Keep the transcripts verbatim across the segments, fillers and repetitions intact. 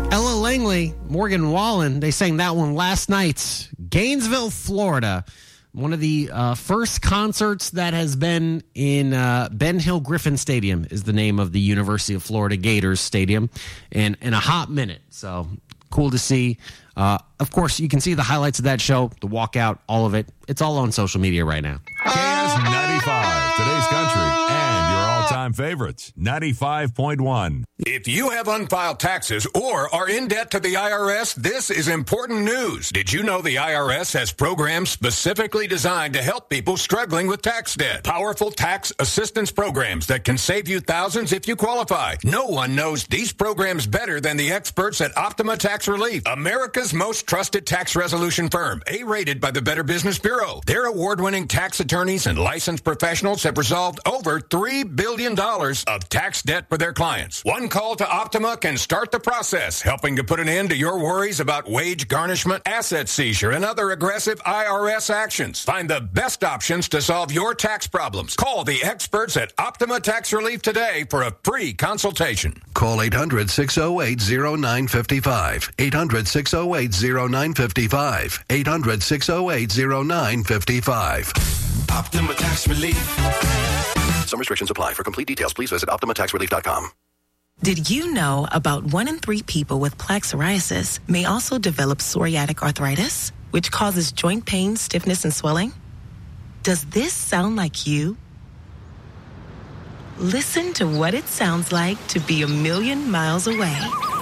Ella Langley, Morgan Wallen, they sang that one last night. Gainesville, Florida. One of the uh, first concerts that has been in uh, Ben Hill Griffin Stadium is the name of the University of Florida Gators Stadium in, in a hot minute. So cool to see. Uh, of course, you can see the highlights of that show, the walkout, all of it. It's all on social media right now. K S ninety-five, today's country, and your all-time favorites, ninety-five point one. If you have unfiled taxes or are in debt to the I R S, this is important news. Did you know the I R S has programs specifically designed to help people struggling with tax debt? Powerful tax assistance programs that can save you thousands if you qualify. No one knows these programs better than the experts at Optima Tax Relief, America's most trusted tax resolution firm, A-rated by the Better Business Bureau. Their award-winning tax attorneys and licensed professionals have resolved over three billion dollars of tax debt for their clients. One call to Optima can start the process, helping to put an end to your worries about wage garnishment, asset seizure, and other aggressive I R S actions. Find the best options to solve your tax problems. Call the experts at Optima Tax Relief today for a free consultation. Call eight hundred, six oh eight, oh nine five five. eight hundred, six oh eight, oh nine five five. eight hundred, six oh eight, oh nine five five. Optima Tax Relief. Some restrictions apply. For complete details, please visit optima tax relief dot com. Did you know about one in three people with plaque psoriasis may also develop psoriatic arthritis, which causes joint pain, stiffness, and swelling? Does this sound like you? Listen to what it sounds like to be a million miles away.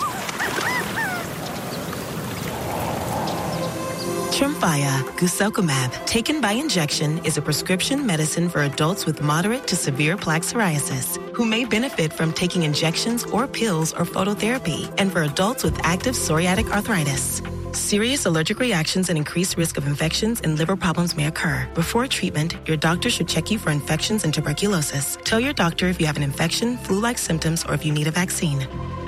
Tremfya guselkumab, taken by injection, is a prescription medicine for adults with moderate to severe plaque psoriasis who may benefit from taking injections or pills or phototherapy, and for adults with active psoriatic arthritis. Serious allergic reactions and increased risk of infections and liver problems may occur. Before treatment, your doctor should check you for infections and tuberculosis. Tell your doctor if you have an infection, flu-like symptoms, or if you need a vaccine.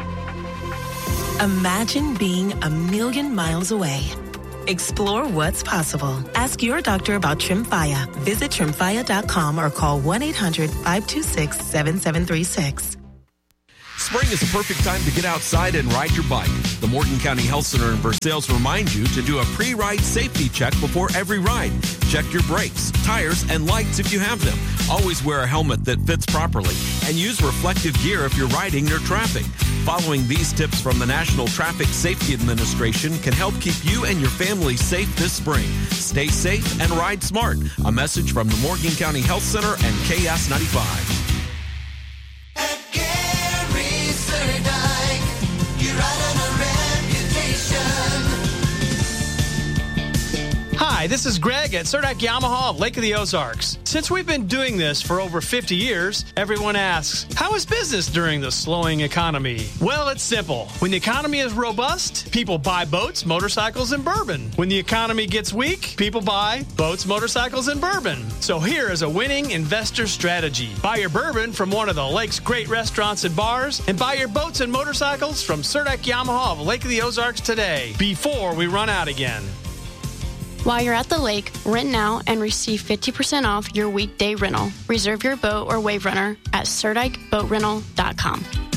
Imagine being a million miles away. Explore what's possible. Ask your doctor about Tremfya. Visit tremfya dot com or call one eight hundred, five two six, seven seven three six. Spring is the perfect time to get outside and ride your bike. The Morgan County Health Center in Versailles remind you to do a pre-ride safety check before every ride. Check your brakes, tires, and lights if you have them. Always wear a helmet that fits properly and use reflective gear if you're riding near traffic. Following these tips from the National Traffic Safety Administration can help keep you and your family safe this spring. Stay safe and ride smart. A message from the Morgan County Health Center and K S ninety-five. Hi, this is Greg at Surdak Yamaha of Lake of the Ozarks. Since we've been doing this for over fifty years, everyone asks, how is business during the slowing economy? Well, it's simple. When the economy is robust, people buy boats, motorcycles, and bourbon. When the economy gets weak, people buy boats, motorcycles, and bourbon. So here is a winning investor strategy. Buy your bourbon from one of the lake's great restaurants and bars, and buy your boats and motorcycles from Surdak Yamaha of Lake of the Ozarks today, before we run out again. While you're at the lake, rent now and receive fifty percent off your weekday rental. Reserve your boat or wave runner at surdyke boat rental dot com.